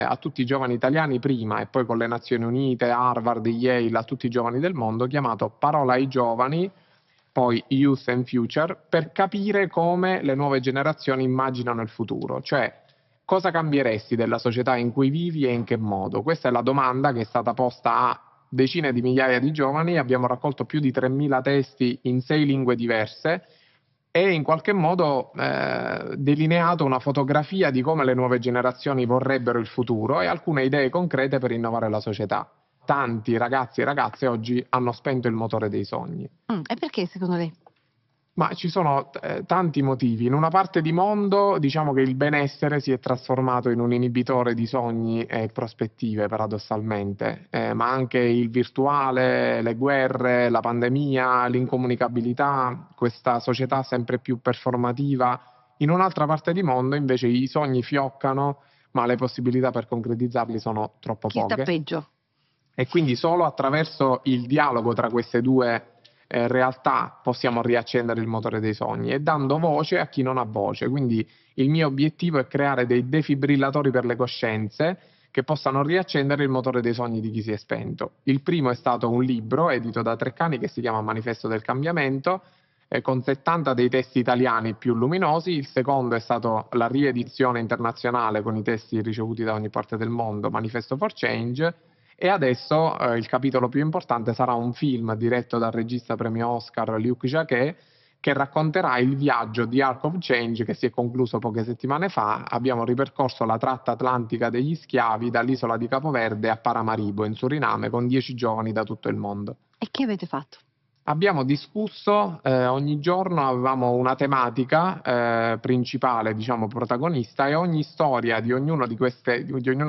a tutti i giovani italiani prima e poi con le Nazioni Unite, Harvard, Yale, a tutti i giovani del mondo, chiamato Parola ai giovani, poi Youth and Future, per capire come le nuove generazioni immaginano il futuro, cioè cosa cambieresti della società in cui vivi e in che modo? Questa è la domanda che è stata posta a decine di migliaia di giovani, abbiamo raccolto più di 3.000 testi in 6 lingue diverse e in qualche modo delineato una fotografia di come le nuove generazioni vorrebbero il futuro e alcune idee concrete per innovare la società. Tanti ragazzi e ragazze oggi hanno spento il motore dei sogni. E perché secondo lei? Ma ci sono tanti motivi. In una parte di mondo diciamo che il benessere si è trasformato in un inibitore di sogni e prospettive, paradossalmente, ma anche il virtuale, le guerre, la pandemia, l'incomunicabilità, questa società sempre più performativa. In un'altra parte di mondo invece i sogni fioccano, ma le possibilità per concretizzarli sono troppo Chi sta poche. peggio? E quindi solo attraverso il dialogo tra queste due realtà possiamo riaccendere il motore dei sogni e dando voce a chi non ha voce. Quindi il mio obiettivo è creare dei defibrillatori per le coscienze che possano riaccendere il motore dei sogni di chi si è spento. Il primo è stato un libro edito da Treccani che si chiama Manifesto del cambiamento, con 70 dei testi italiani più luminosi. Il secondo è stato la riedizione internazionale con i testi ricevuti da ogni parte del mondo, Manifesto for Change. E adesso il capitolo più importante sarà un film diretto dal regista premio Oscar Luc Jacquet, che racconterà il viaggio di Arc of Change che si è concluso poche settimane fa. Abbiamo ripercorso la tratta atlantica degli schiavi dall'isola di Capoverde a Paramaribo, in Suriname, con 10 giovani da tutto il mondo. E che avete fatto? Abbiamo discusso, ogni giorno avevamo una tematica principale, diciamo protagonista, e ogni storia di ognuna di queste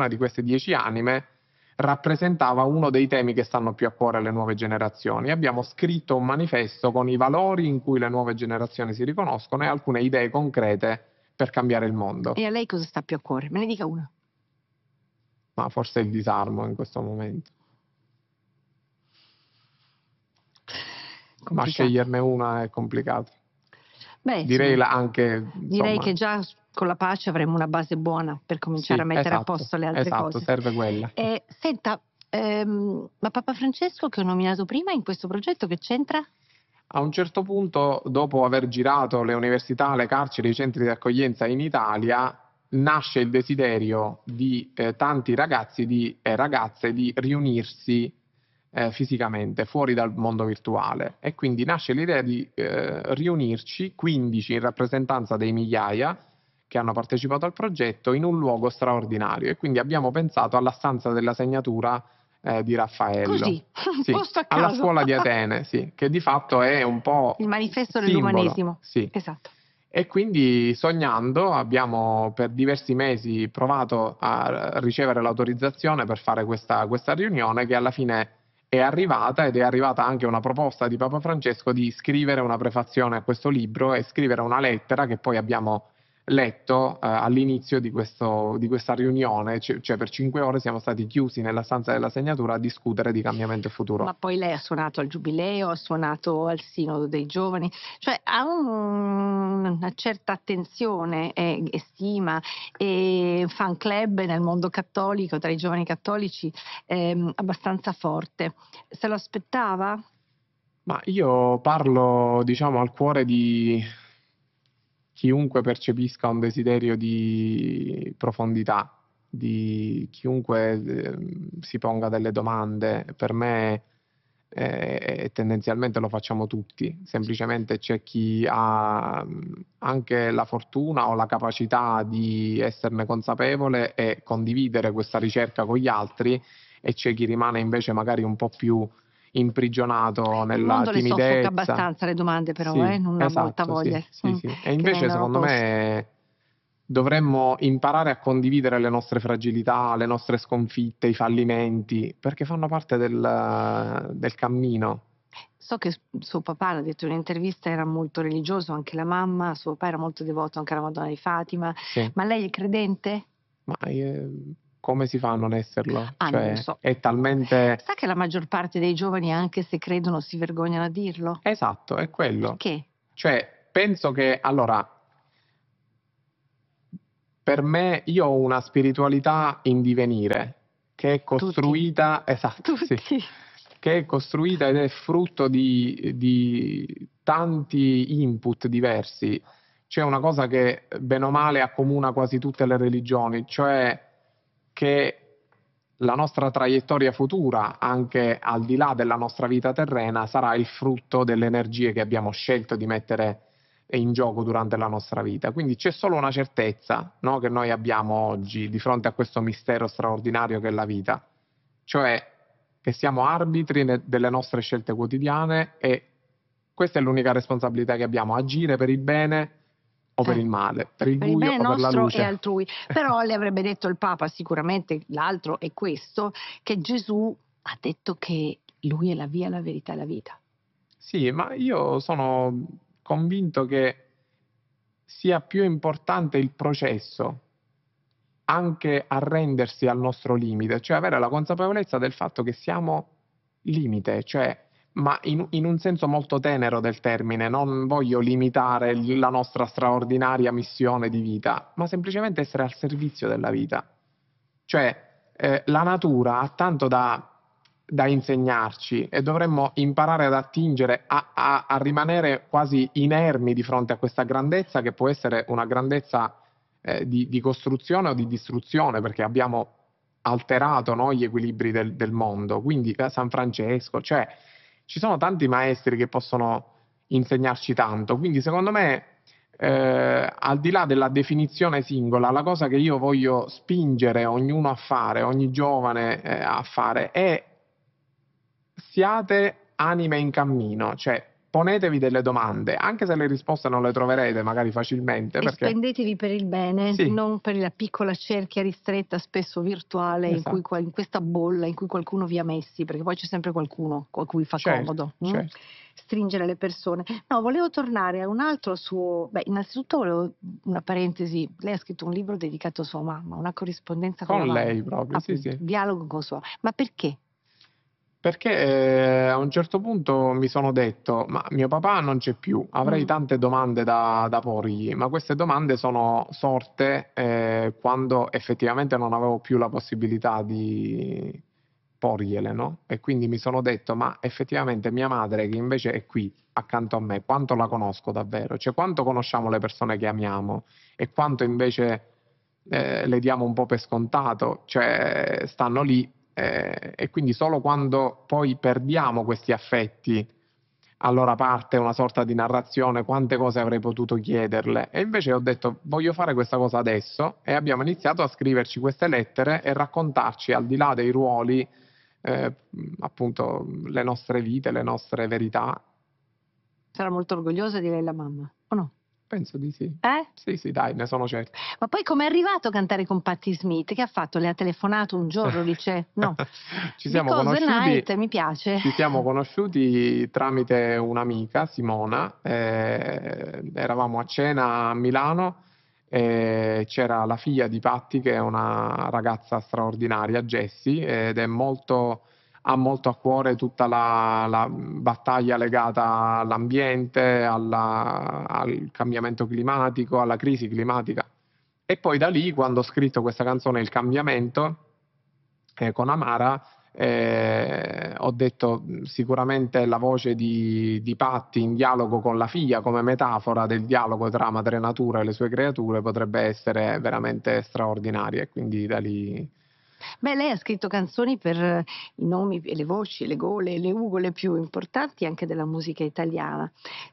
10 anime rappresentava uno dei temi che stanno più a cuore alle nuove generazioni. Abbiamo scritto un manifesto con i valori in cui le nuove generazioni si riconoscono e alcune idee concrete per cambiare il mondo. E a lei cosa sta più a cuore? Me ne dica una. Ma forse il disarmo in questo momento. Ma sceglierne una è complicato. Beh, Direi insomma, anche, direi insomma, che già con la pace avremo una base buona per cominciare sì, a mettere a esatto, posto le altre esatto, cose. serve quella. Senta, ma Papa Francesco che ho nominato prima in questo progetto che c'entra? A un certo punto, dopo aver girato le università, le carceri, i centri di accoglienza in Italia, nasce il desiderio di tanti ragazzi e ragazze di riunirsi fisicamente fuori dal mondo virtuale e quindi nasce l'idea di riunirci 15 in rappresentanza dei migliaia che hanno partecipato al progetto in un luogo straordinario e quindi abbiamo pensato alla stanza della segnatura di Raffaello. Così, Sì, posto a alla caso. scuola di Atene, sì, che di fatto è un po' Il manifesto simbolo, dell'umanesimo. sì. Esatto. E quindi sognando abbiamo per diversi mesi provato a ricevere l'autorizzazione per fare questa riunione che alla fine è arrivata ed è arrivata anche una proposta di Papa Francesco di scrivere una prefazione a questo libro e scrivere una lettera che poi abbiamo letto all'inizio di questa riunione, cioè per 5 ore siamo stati chiusi nella stanza della segnatura a discutere di cambiamento e futuro. Ma poi lei ha suonato al Giubileo, ha suonato al Sinodo dei Giovani, cioè ha una certa attenzione e stima e fan club nel mondo cattolico, tra i giovani cattolici, abbastanza forte. Se lo aspettava? Ma io parlo, diciamo, al cuore di chiunque percepisca un desiderio di profondità, di chiunque si ponga delle domande. Per me, tendenzialmente lo facciamo tutti, semplicemente c'è chi ha anche la fortuna o la capacità di esserne consapevole e condividere questa ricerca con gli altri e c'è chi rimane invece magari un po' più imprigionato Il nella mondo le soffoca timidezza. abbastanza le domande però, Sì, non ha molta esatto, sì, voglia sì, sì. E che invece vengano secondo poste. me dovremmo imparare a condividere le nostre fragilità, le nostre sconfitte, i fallimenti, perché fanno parte del cammino. So che suo papà, l'ha detto in un'intervista, era molto religioso, anche la mamma, suo papà era molto devoto anche alla Madonna di Fatima, Sì. ma lei è credente? Ma come si fa a non esserlo? Ah, non lo Cioè, so. è talmente... Sa che la maggior parte dei giovani, anche se credono, si vergognano a dirlo? Esatto, è quello. Perché? Cioè, penso che, allora, per me, io ho una spiritualità in divenire, che è Tutti, costruita, esatto, sì, tutti. che è costruita ed è frutto di tanti input diversi. C'è una cosa che bene o male accomuna quasi tutte le religioni, cioè che la nostra traiettoria futura, anche al di là della nostra vita terrena, sarà il frutto delle energie che abbiamo scelto di mettere in gioco durante la nostra vita. Quindi c'è solo una certezza, no, che noi abbiamo oggi di fronte a questo mistero straordinario che è la vita, cioè che siamo arbitri delle nostre scelte quotidiane e questa è l'unica responsabilità che abbiamo, agire per il bene o per il male, per il Per il buio bene o per la nostro e luce. altrui. Però le avrebbe detto il Papa, sicuramente l'altro è questo, che Gesù ha detto che lui è la via, la verità e la vita. Sì, ma io sono convinto che sia più importante il processo, anche arrendersi al nostro limite, cioè avere la consapevolezza del fatto che siamo limite, cioè, ma in un senso molto tenero del termine, non voglio limitare la nostra straordinaria missione di vita, ma semplicemente essere al servizio della vita. Cioè, la natura ha tanto da insegnarci e dovremmo imparare ad attingere, a rimanere quasi inermi di fronte a questa grandezza che può essere una grandezza di costruzione o di distruzione, perché abbiamo alterato, no, gli equilibri del mondo. Quindi San Francesco, cioè ci sono tanti maestri che possono insegnarci tanto. Quindi secondo me, al di là della definizione singola, la cosa che io voglio spingere ognuno a fare, ogni giovane a fare, è siate anime in cammino, cioè ponetevi delle domande, anche se le risposte non le troverete magari facilmente, E perché spendetevi per il bene, sì, non per la piccola cerchia ristretta, spesso virtuale, in cui esatto, in questa bolla in cui qualcuno vi ha messi, perché poi c'è sempre qualcuno a cui fa certo, comodo, certo. stringere le persone. No, volevo tornare a un altro suo innanzitutto volevo una parentesi, lei ha scritto un libro dedicato a sua mamma, una corrispondenza con la Con mamma, lei proprio, sì, appunto, sì. dialogo con sua ma perché? Perché a un certo punto mi sono detto: "Ma mio papà non c'è più, avrei Mh. tante domande da porgli", ma queste domande sono sorte, quando effettivamente non avevo più la possibilità di porgliele, no, e quindi mi sono detto: "Ma effettivamente mia madre che invece è qui, accanto a me, quanto la conosco davvero? Cioè quanto conosciamo le persone che amiamo e quanto invece, le diamo un po' per scontato, cioè stanno lì, e quindi solo quando poi perdiamo questi affetti, allora parte una sorta di narrazione, quante cose avrei potuto chiederle. E invece ho detto: "Voglio fare questa cosa adesso", e abbiamo iniziato a scriverci queste lettere e raccontarci, al di là dei ruoli, appunto, le nostre vite, le nostre verità. Sarà molto orgogliosa di lei la mamma, o no? Penso di sì. Eh? Sì, sì, dai, ne sono certo. Ma poi com'è arrivato a cantare con Patti Smith? Che ha fatto? Le ha telefonato un giorno, dice: "No, Ci siamo because the conosciuti night mi piace." ci siamo conosciuti tramite un'amica, Simona, eravamo a cena a Milano e c'era la figlia di Patti che è una ragazza straordinaria, Jessie, ed è molto ha molto a cuore tutta la battaglia legata all'ambiente, al cambiamento climatico, alla crisi climatica. E poi da lì, quando ho scritto questa canzone Il cambiamento, con Amara, ho detto: sicuramente la voce di Patti in dialogo con la figlia, come metafora del dialogo tra madre natura e le sue creature, potrebbe essere veramente straordinaria", e quindi da lì. Beh, lei ha scritto canzoni per i nomi e le voci, le gole, le ugole più importanti anche della musica italiana.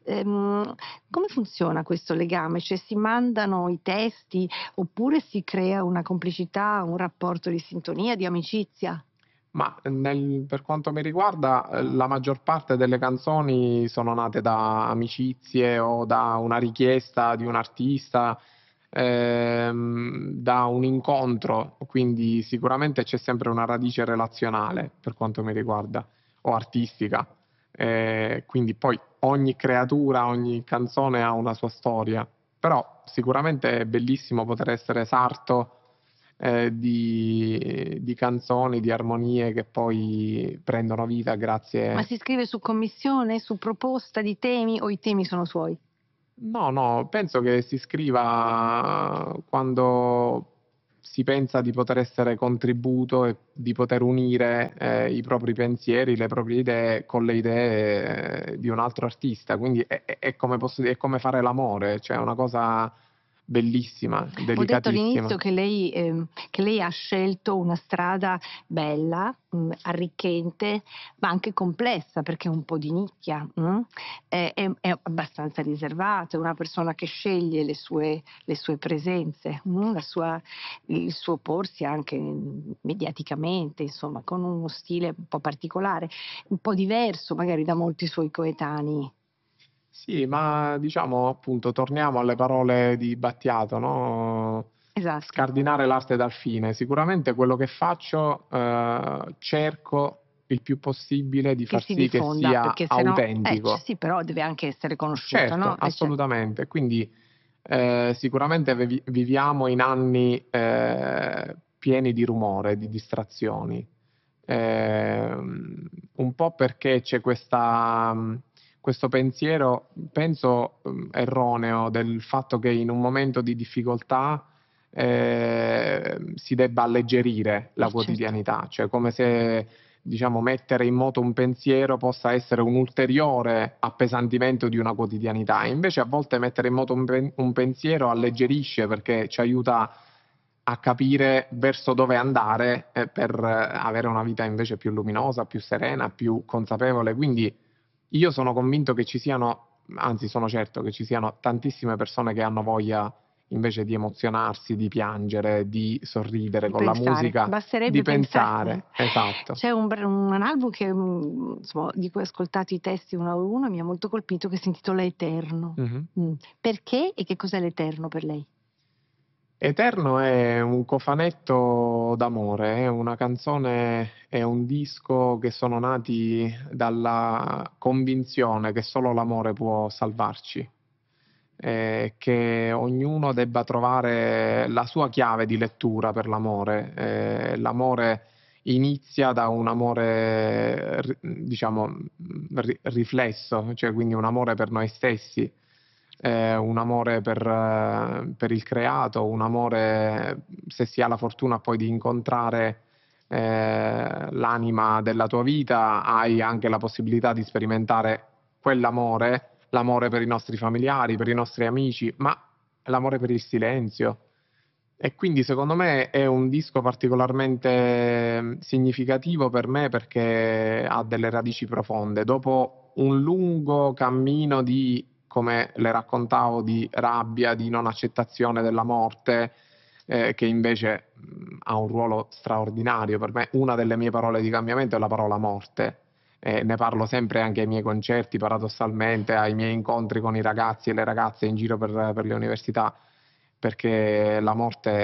Come funziona questo legame? Cioè si mandano i testi oppure si crea una complicità, un rapporto di sintonia, di amicizia? Ma per quanto mi riguarda, la maggior parte delle canzoni sono nate da amicizie o da una richiesta di un artista, da un incontro, quindi sicuramente c'è sempre una radice relazionale per quanto mi riguarda, o artistica. Quindi poi ogni creatura, ogni canzone ha una sua storia, però sicuramente è bellissimo poter essere sarto di canzoni, di armonie che poi prendono vita Ma grazie. si scrive su commissione, su proposta di temi o i temi sono suoi? No, no, penso che si scriva quando si pensa di poter essere contributo e di poter unire i propri pensieri, le proprie idee con le idee di un altro artista. Quindi è come è come fare l'amore, cioè è una cosa bellissima, Ho detto all'inizio delicatissima. che lei ha scelto una strada bella, arricchente, ma anche complessa perché è un po' di nicchia, è abbastanza riservata, è una persona che sceglie le sue presenze, il suo porsi anche mediaticamente, insomma, con uno stile un po' particolare, un po' diverso magari da molti suoi coetanei. Sì, ma diciamo appunto torniamo alle parole di Battiato, no, Esatto, scardinare l'arte dal fine. Sicuramente quello che faccio, cerco il più possibile di che far si sì che diffonda, sia perché se no autentico. sì, però deve anche essere conosciuta, Certo, no, assolutamente. Quindi, sicuramente viviamo in anni, pieni di rumore, di distrazioni. Un po' perché c'è questo pensiero, penso, erroneo del fatto che in un momento di difficoltà, si debba alleggerire la certo. quotidianità, cioè come se, diciamo, mettere in moto un pensiero possa essere un ulteriore appesantimento di una quotidianità. Invece a volte mettere in moto un pensiero alleggerisce perché ci aiuta a capire verso dove andare, per avere una vita invece più luminosa, più serena, più consapevole. Quindi io sono convinto che ci siano, anzi sono certo che ci siano tantissime persone che hanno voglia invece di emozionarsi, di piangere, di sorridere Di con la pensare, musica, di basterebbe pensare. pensare. Esatto. C'è un album che, insomma, di cui ho ascoltato i testi uno a uno e mi ha molto colpito, che si intitola Eterno. Mh-mh. Perché e che cos'è l'eterno per lei? Eterno è un cofanetto d'amore, è una canzone e un disco che sono nati dalla convinzione che solo l'amore può salvarci, che ognuno debba trovare la sua chiave di lettura per l'amore. L'amore inizia da un amore diciamo, riflesso, cioè quindi un amore per noi stessi, un amore per il creato, un amore, se si ha la fortuna poi di incontrare l'anima della tua vita, hai anche la possibilità di sperimentare quell'amore, l'amore per i nostri familiari, per i nostri amici, ma l'amore per il silenzio. E quindi secondo me è un disco particolarmente significativo per me perché ha delle radici profonde. Dopo un lungo cammino di, come le raccontavo, di rabbia, di non accettazione della morte, che invece, ha un ruolo straordinario per me. Una delle mie parole di cambiamento è la parola morte. Ne parlo sempre anche ai miei concerti, paradossalmente, ai miei incontri con i ragazzi e le ragazze in giro per le università, perché la morte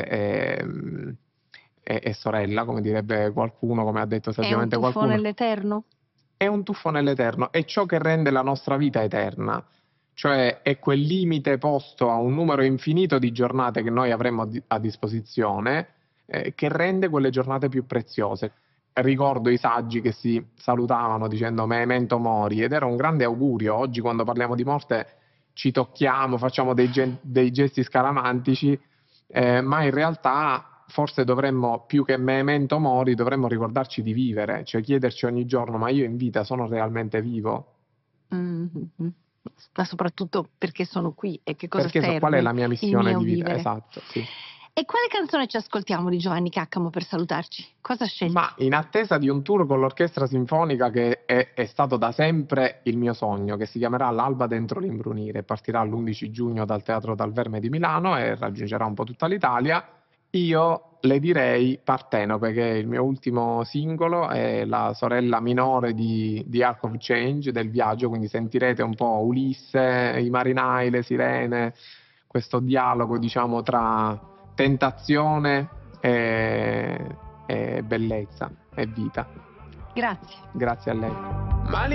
è sorella, come direbbe qualcuno, come ha detto È un saggiamente tuffo qualcuno. nell'eterno? È un tuffo nell'eterno, è ciò che rende la nostra vita eterna, cioè è quel limite posto a un numero infinito di giornate che noi avremmo a disposizione, che rende quelle giornate più preziose. Ricordo i saggi che si salutavano dicendo "memento mori" ed era un grande augurio. Oggi quando parliamo di morte ci tocchiamo, facciamo dei gesti scaramantici, ma in realtà forse dovremmo, più che memento mori, dovremmo ricordarci di vivere, cioè chiederci ogni giorno: "Ma io in vita sono realmente vivo? Mh-mh. Ma soprattutto perché sono qui e che cosa Perché qual è serve la mia il missione mio di vita?" vivere. Esatto, sì. E quale canzone ci ascoltiamo di Giovanni Caccamo per salutarci? Cosa Ma scegli? in attesa di un tour con l'orchestra sinfonica che è stato da sempre il mio sogno, che si chiamerà "L'alba dentro l'imbrunire", partirà l'11 giugno dal Teatro Dal Verme di Milano e raggiungerà un po' tutta l'Italia, io le direi Partenope, che è il mio ultimo singolo, è la sorella minore di Arc of Change, del Viaggio, quindi sentirete un po' Ulisse, i marinai, le sirene, questo dialogo, diciamo, tra tentazione e bellezza e vita. Grazie. Grazie a lei.